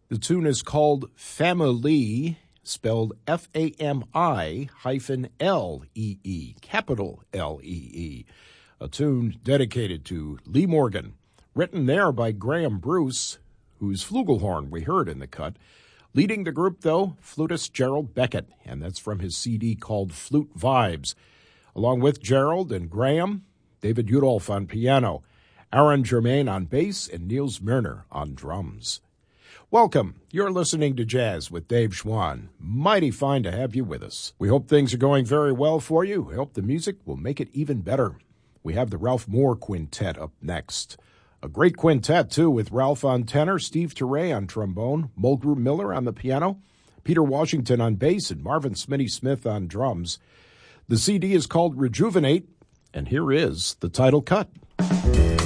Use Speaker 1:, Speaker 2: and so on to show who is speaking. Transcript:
Speaker 1: The tune is called Family, spelled F-A-M-I-L-E-E, capital L-E-E. A tune dedicated to Lee Morgan, written there by Graham Bruce, whose flugelhorn we heard in the cut. Leading the group, though, flutist Gerald Beckett, and that's from his CD called Flute Vibes. Along with Gerald and Graham, David Udolph on piano, Aaron Germain on bass, and Niels Myrner on drums. Welcome. You're listening to Jazz with Dave Schwann. Mighty fine to have you with us. We hope things are going very well for you. We hope the music will make it even better. We have the Ralph Moore Quintet up next. A great quintet, too, with Ralph on tenor, Steve Turre on trombone, Mulgrew Miller on the piano, Peter Washington on bass, and Marvin Smitty Smith on drums. The CD is called Rejuvenate, and here is the title cut.